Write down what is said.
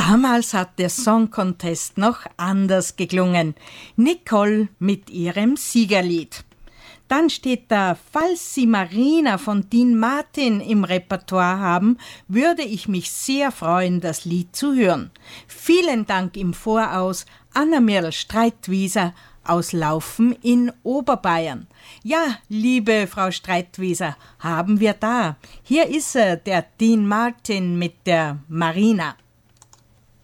Damals hat der Song Contest noch anders geklungen. Nicole mit ihrem Siegerlied. Dann steht da, falls Sie Marina von Dean Martin im Repertoire haben, würde ich mich sehr freuen, das Lied zu hören. Vielen Dank im Voraus, Anna-Mirl Streitwieser aus Laufen in Oberbayern. Ja, liebe Frau Streitwieser, haben wir da. Hier ist er, der Dean Martin mit der Marina.